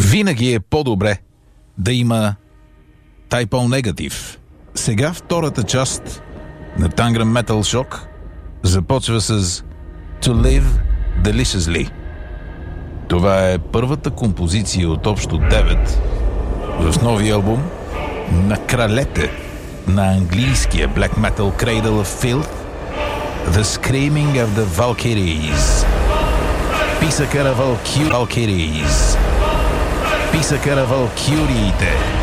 Винаги е по-добре да има Type O Negative. Сега втората част на Tangram Metal Shock започва с To Live Deliciously. Това е първата композиция от общо 9 в новия албум на кралете на английския black metal Cradle of Filth, The Screaming of the Valkyries. Писъка на Валкюриите.